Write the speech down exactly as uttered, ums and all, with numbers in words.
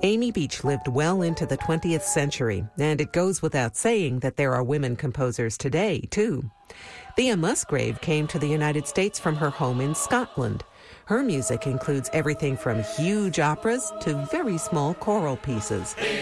Amy Beach lived well into the twentieth century, and it goes without saying that there are women composers today, too. Thea Musgrave came to the United States from her home in Scotland. Her music includes everything from huge operas to very small choral pieces.